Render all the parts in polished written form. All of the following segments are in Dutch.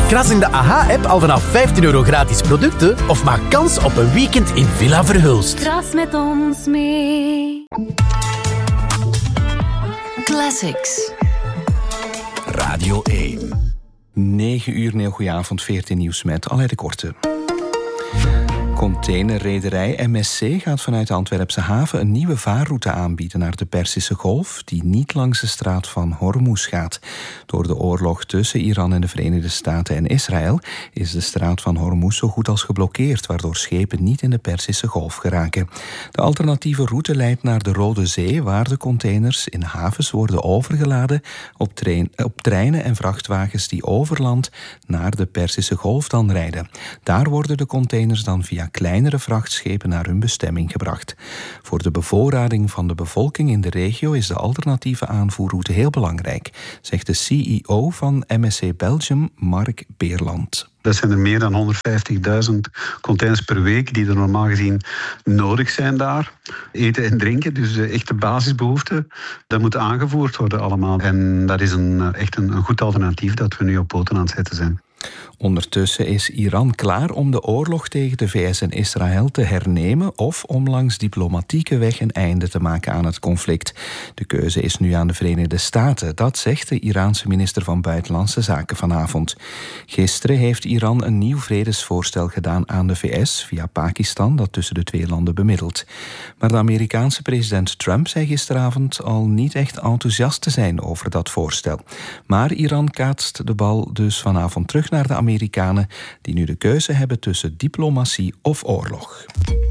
Kras in de AHA-app al vanaf €15 gratis producten of maak kans op een weekend in Villa Verhulst. Kras met ons mee. Classics. Radio 1. 9 uur, heel goedenavond, 14 nieuws met Aleid de Korte. Containerrederij MSC gaat vanuit de Antwerpse haven een nieuwe vaarroute aanbieden naar de Perzische Golf, die niet langs de straat van Hormuz gaat. Door de oorlog tussen Iran en de Verenigde Staten en Israël is de straat van Hormuz zo goed als geblokkeerd, waardoor schepen niet in de Perzische Golf geraken. De alternatieve route leidt naar de Rode Zee, waar de containers in havens worden overgeladen op treinen en vrachtwagens die over land naar de Perzische Golf dan rijden. Daar worden de containers dan via kleinere vrachtschepen naar hun bestemming gebracht. Voor de bevoorrading van de bevolking in de regio is de alternatieve aanvoerroute heel belangrijk, zegt de CEO van MSC Belgium, Mark Beerland. Dat zijn er meer dan 150.000 containers per week die er normaal gezien nodig zijn daar. Eten en drinken, dus echte basisbehoeften, dat moet aangevoerd worden allemaal. En dat is echt een goed alternatief dat we nu op poten aan het zetten zijn. Ondertussen is Iran klaar om de oorlog tegen de VS en Israël te hernemen of om langs diplomatieke weg een einde te maken aan het conflict. De keuze is nu aan de Verenigde Staten, dat zegt de Iraanse minister van Buitenlandse Zaken vanavond. Gisteren heeft Iran een nieuw vredesvoorstel gedaan aan de VS via Pakistan, dat tussen de twee landen bemiddelt. Maar de Amerikaanse president Trump zei gisteravond al niet echt enthousiast te zijn over dat voorstel. Maar Iran kaatst de bal dus vanavond terug naar de Amerikanen, die nu de keuze hebben tussen diplomatie of oorlog.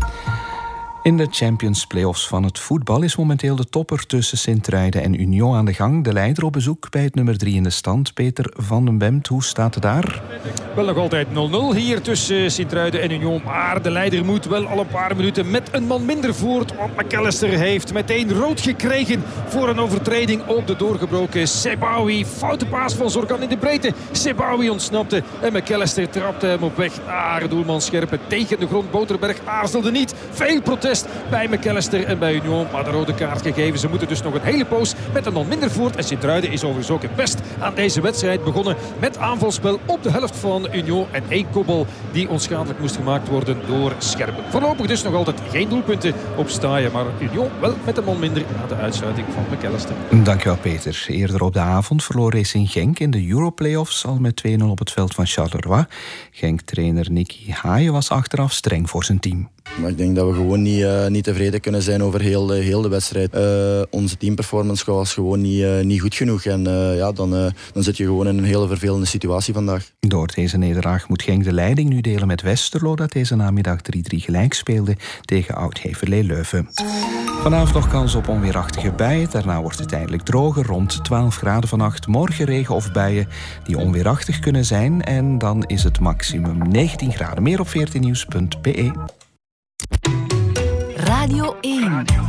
In de Champions Playoffs van het voetbal is momenteel de topper tussen Sint-Truiden en Union aan de gang. De leider op bezoek bij het nummer 3 in de stand, Peter van den Bemt. Hoe staat het daar? Wel nog altijd 0-0 hier tussen Sint-Truiden en Union. Maar de leider moet wel al een paar minuten met een man minder voort. Want McAllister heeft meteen rood gekregen voor een overtreding op de doorgebroken Sebaoui. Foute paas van Zorgan in de breedte. Sebaoui ontsnapte en McAllister trapte hem op weg naar doelman Scherpen tegen de grond. Boterberg aarzelde niet. Veel protest bij McAllister en bij Union, maar de rode kaart gegeven. Ze moeten dus nog een hele poos met een man minder voort. En Sint-Truiden is overigens ook het best aan deze wedstrijd begonnen met aanvalspel op de helft van Union en één kopbal die onschadelijk moest gemaakt worden door Scherpen. Voorlopig dus nog altijd geen doelpunten op Staaien, maar Union wel met een man minder na de uitsluiting van McAllister. Dankjewel Peter. Eerder op de avond verloor Racing Genk in de Europlayoffs al met 2-0 op het veld van Charleroi. Genk-trainer Nicky Haaien was achteraf streng voor zijn team. Maar ik denk dat we gewoon niet tevreden kunnen zijn over heel de wedstrijd. Onze teamperformance was gewoon niet goed genoeg. En dan zit je gewoon in een hele vervelende situatie vandaag. Door deze nederlaag moet Genk de leiding nu delen met Westerlo, dat deze namiddag 3-3 gelijk speelde tegen Oud-Heverlee Leuven. Vanavond nog kans op onweerachtige buien. Daarna wordt het tijdelijk droger, rond 12 graden vannacht. Morgen regen of buien die onweerachtig kunnen zijn. En dan is het maximum 19 graden. Meer op 14nieuws.be. Radio 1.